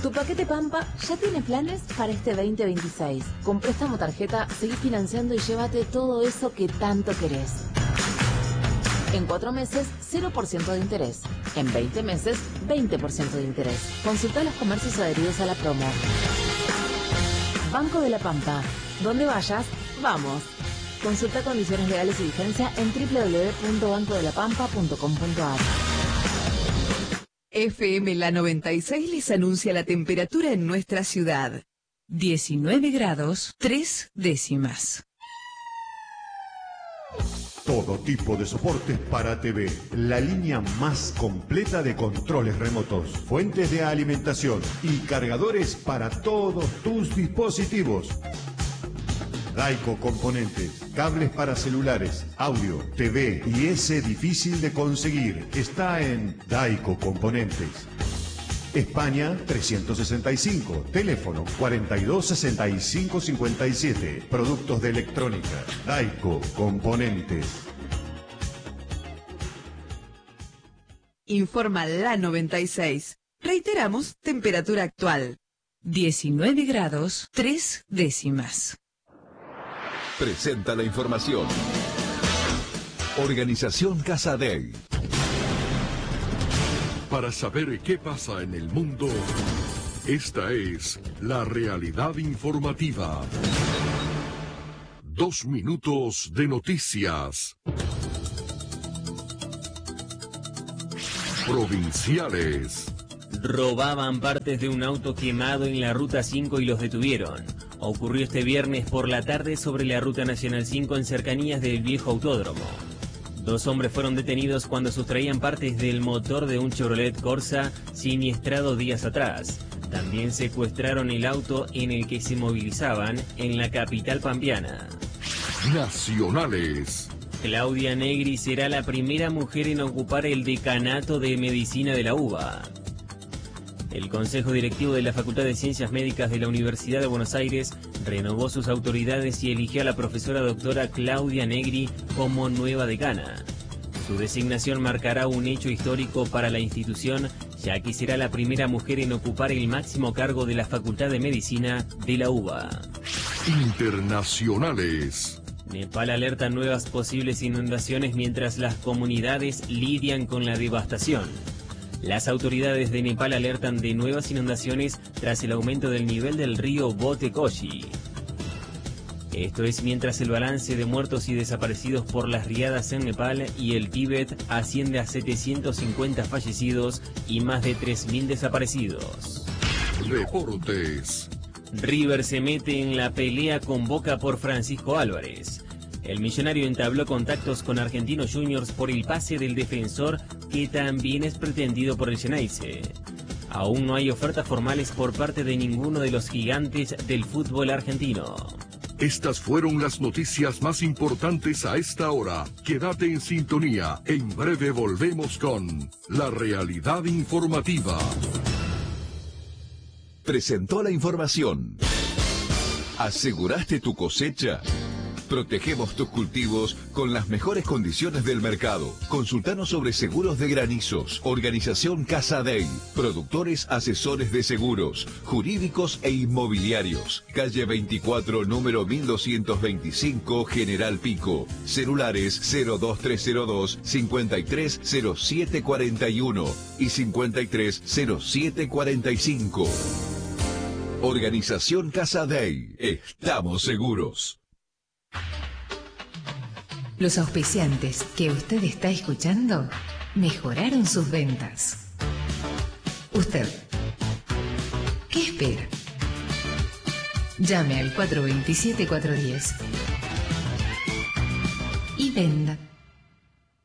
Tu paquete Pampa ya tiene planes para este 2026. Con préstamo tarjeta, seguí financiando y llévate todo eso que tanto querés. En 4 meses, 0% de interés. En 20 meses, 20% de interés. Consulta los comercios adheridos a la promo. Banco de la Pampa. Donde vayas, vamos. Consulta condiciones legales y vigencia en www.bancodelapampa.com.ar. FM La 96 les anuncia la temperatura en nuestra ciudad. 19 grados, 3 décimas. Todo tipo de soportes para TV. La línea más completa de controles remotos, fuentes de alimentación y cargadores para todos tus dispositivos. Daico Componentes, cables para celulares, audio, TV y ese difícil de conseguir. Está en Daico Componentes. España 365, teléfono 426557. Productos de electrónica, Daico Componentes. Informa la 96. Reiteramos, temperatura actual. 19 grados, 3 décimas. Presenta la información. Organización Casa Dei. Para saber qué pasa en el mundo, esta es la realidad informativa. 2 minutos de noticias. Provinciales. Robaban partes de un auto quemado en la Ruta 5 y los detuvieron. Ocurrió este viernes por la tarde sobre la Ruta Nacional 5 en cercanías del viejo autódromo. 2 hombres fueron detenidos cuando sustraían partes del motor de un Chevrolet Corsa siniestrado días atrás. También secuestraron el auto en el que se movilizaban en la capital pampeana. Nacionales. Claudia Negri será la primera mujer en ocupar el decanato de medicina de la UBA. El Consejo Directivo de la Facultad de Ciencias Médicas de la Universidad de Buenos Aires renovó sus autoridades y eligió a la profesora doctora Claudia Negri como nueva decana. Su designación marcará un hecho histórico para la institución, ya que será la primera mujer en ocupar el máximo cargo de la Facultad de Medicina de la UBA. Internacionales. Nepal alerta nuevas posibles inundaciones mientras las comunidades lidian con la devastación. Las autoridades de Nepal alertan de nuevas inundaciones tras el aumento del nivel del río Botekoshi. Esto es mientras el balance de muertos y desaparecidos por las riadas en Nepal y el Tíbet asciende a 750 fallecidos y más de 3.000 desaparecidos. Deportes. River se mete en la pelea con Boca por Francisco Álvarez. El millonario entabló contactos con Argentinos Juniors por el pase del defensor que también es pretendido por el Xeneize. Aún no hay ofertas formales por parte de ninguno de los gigantes del fútbol argentino. Estas fueron las noticias más importantes a esta hora. Quédate en sintonía. En breve volvemos con la realidad informativa. Presentó la información. ¿Aseguraste tu cosecha? Protegemos tus cultivos con las mejores condiciones del mercado. Consultanos sobre seguros de granizos. Organización Casa Dei. Productores asesores de seguros, jurídicos e inmobiliarios. Calle 24, número 1225, General Pico. Celulares 02302 530741 y 530745. Organización Casa Dei. Estamos seguros. Los auspiciantes que usted está escuchando mejoraron sus ventas. Usted, ¿qué espera? Llame al 427-410 y venda.